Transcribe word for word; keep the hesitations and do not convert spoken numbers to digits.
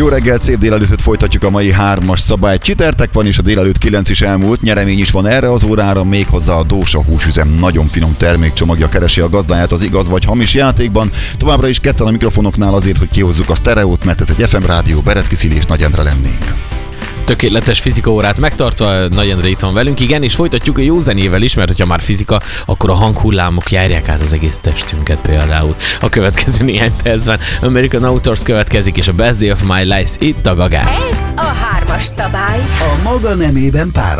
Jó reggelt, szép délelőtt, folytatjuk a mai hármas szabályt. Csütörtök van, és a délelőtt kilenc is elmúlt. Nyeremény is van erre az órára, méghozzá a Dósa húsüzem nagyon finom termékcsomagja keresi a gazdáját az igaz vagy hamis játékban. Továbbra is ketten a mikrofonoknál azért, hogy kihozzuk a sztereót, mert ez egy ef em rádió, Berecki Szili és Nagy Endre lennénk. Tökéletes fizika órát megtartva, Nagy Endre itt van velünk, igen, és folytatjuk a jó zenével is, mert hogyha már fizika, akkor a hanghullámok járják át az egész testünket például. A következő néhány percben American Outdoors következik, és a Best Day of My Life itt a Gagán. Ez a hármas szabály. A maga nemében pár